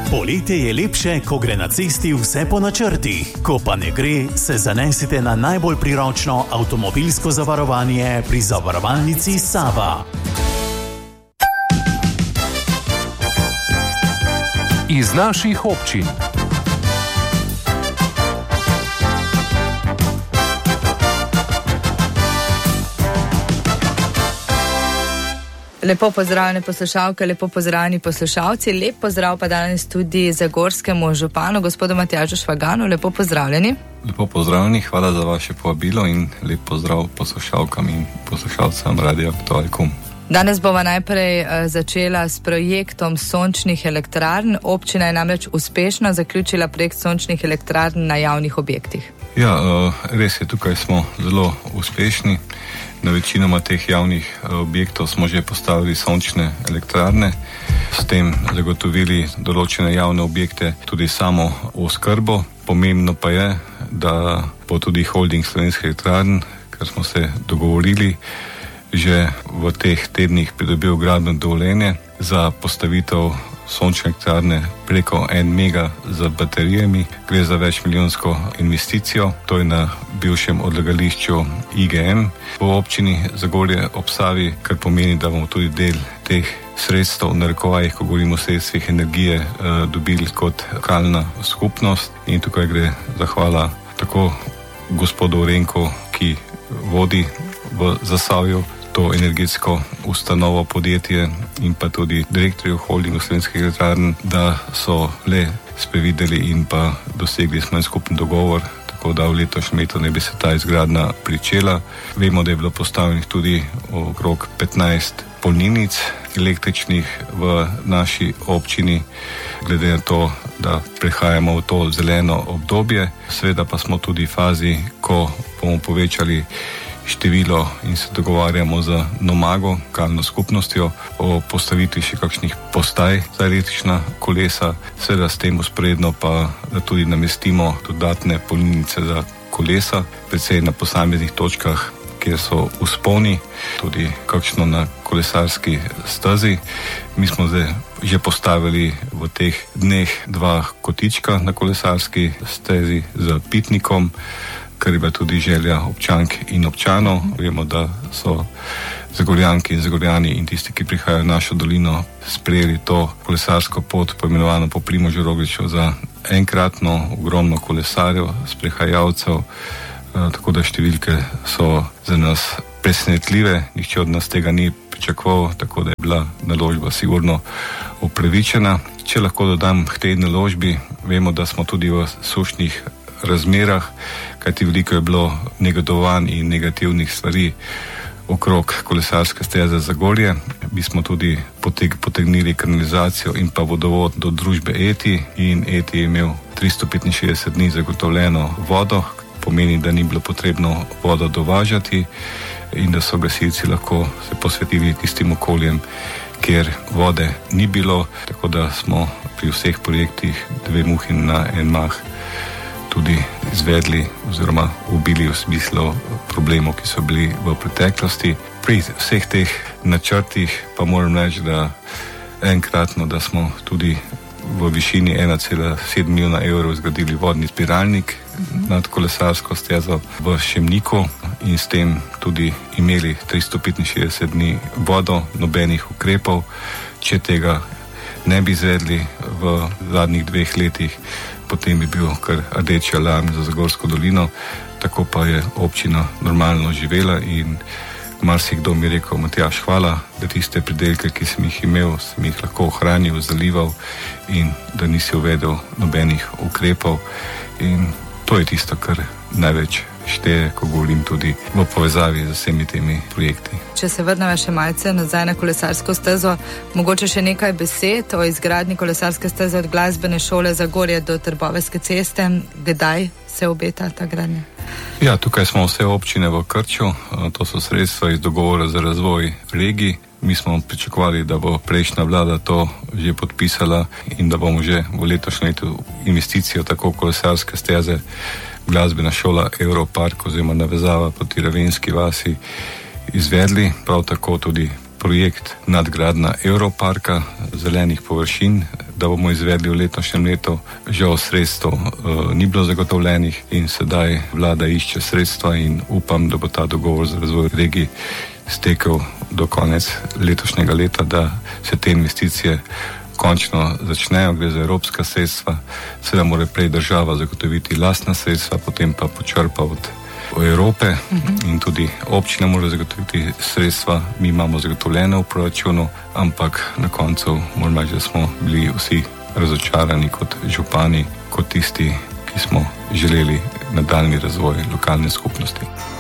Poletje je lepše, ko gre na cesti vse po načrtih. Ko pa ne gre, se zanesite na najbolj priročno avtomobilsko zavarovanje pri zavarovalnici Sava. Iz naših občin. Lepo pozdravljene poslušalke, lepo pozdravljeni poslušalci, lep pozdrav pa danes tudi zagorskemu županu, gospodu Matjažu Švaganu, lepo pozdravljeni. Lepo pozdravljeni, hvala za vaše povabilo in lep pozdrav poslušalkam in poslušalcem Radio Aktualkum. Danes bova najprej začela s projektom sončnih elektrarn. Občina je namreč uspešno zaključila projekt sončnih elektrarn na javnih objektih. Ja, res je, tukaj smo zelo uspešni. Na večinoma teh javnih objektov smo že postavili sončne elektrarne, s tem zagotovili določene javne objekte tudi samo oskrbo. Pomembno pa je, da bo tudi holding Slovenskih elektrarn, ker smo se dogovorili, že v teh tednih pridobil gradbeno dovoljenje za postavitev sončne elektrarne preko 1 mega z baterijami. Gre za večmilijonsko investicijo, to je na bivšem odlagališču IGM v občini Zagorje ob Savi, kar pomeni, da bomo tudi del teh sredstev, v narekovajih, ko govorimo o sredstvih energije, dobili kot lokalna skupnost. In tukaj gre zahvala tako gospodu Renku, ki vodi v Zasavju to energetsko ustanovo, podjetje, in pa tudi direktorju holdingu Slovenskih elektrarn, da so le sprevideli in pa dosegli smo en skupen dogovor, tako da v letošnjem letu ne bi se ta izgradnja pričela. Vemo, da je bilo postavljenih tudi okrog 15 polnilnic električnih v naši občini, glede na to, da prehajamo v to zeleno obdobje. Seveda pa smo tudi v fazi, ko bomo povečali število in se dogovarjamo z Nomago, lokalno skupnostjo, o postavitvi še kakšnih postaj za električna kolesa. Seveda s tem usporedno pa da tudi namestimo dodatne polnilnice za kolesa, predvsem na posameznih točkah, kjer so vzponi, tudi kakšno na kolesarski stezi. Mi smo zdaj že postavili v teh dneh 2 kotička na kolesarski stezi z pitnikom, kar je bila tudi želja občank in občanov. Vemo, da so Zagorjanki in Zagorjani in tisti, ki prihajajo v našo dolino, sprejeli to kolesarsko pot, poimenovano po Primožu Rogliču, za enkratno ogromno kolesarjev, sprehajalcev, tako da številke so za nas presenetljive. Nihče od nas tega ni pričakoval, tako da je bila naložba sigurno upravičena. Če lahko dodam k tej naložbi, vemo, da smo tudi v sušnih razmerah, kajti veliko je bilo negodovanj in negativnih stvari okrog kolesarske steze Zagorje. Mi smo tudi potegnili kanalizacijo in pa vodovod do družbe ETI in ETI je imel 365 dni zagotovljeno vodo, pomeni, da ni bilo potrebno vodo dovažati in da so gasilci lahko se posvetili tistim okoljem, kjer vode ni bilo, tako da smo pri vseh projektih 2 muhi na en mah tudi izvedli oziroma ubili v smislu problemov, ki so bili v preteklosti. Pri vseh teh načrtih pa moram reči, da enkratno, da smo tudi v višini 1,7 milijona evrov zgradili vodni zbiralnik nad kolesarsko stezo v Šemniku in s tem tudi imeli 365 dni vodo, nobenih ukrepov. Če tega ne bi izvedli v zadnjih 2 letih, potem bi bil kar rdeči alarm za Zagorsko dolino, tako pa je občina normalno živela in marsikdo mi je rekel: Matjaž, hvala, da tiste pridelke, ki sem jih imel, sem jih lahko ohranil, zalival in da nisi uvedel nobenih ukrepov. In to je tisto, kar največ šteje, ko govorim tudi v povezavi z vsemi temi projekti. Če se vrnemo še malce nazaj na kolesarsko stezo, mogoče še nekaj besed o izgradnji kolesarske steze od Glasbene šole Zagorje do Trbovske ceste. Kdaj se obeta ta gradnja? Ja, tukaj smo vse občine v krču, to so sredstva iz dogovora za razvoj regij. Mi smo pričakovali, da bo prejšnja vlada to že podpisala in da bomo že v letošnjem letu investicijo tako kolesarske steze Glasbena šola Europark oziroma navezava proti Ravenski vasi izvedli. Prav tako tudi projekt nadgradnja Europarka, zelenih površin, da bomo izvedli v letošnjem letu. Žal sredstev ni bilo zagotovljenih in sedaj vlada išče sredstva in upam, da bo ta dogovor za razvoj regij stekel do konec letošnjega leta, da se te investicije končno začnejo. Gre za evropska sredstva, seveda mora prej država zagotoviti lastna sredstva, potem pa počrpa od Evrope in tudi občina mora zagotoviti sredstva. Mi imamo zagotovljene v proračunu, ampak na koncu moram reči, da smo bili vsi razočarani kot župani, kot tisti, ki smo želeli nadaljnji razvoj lokalne skupnosti.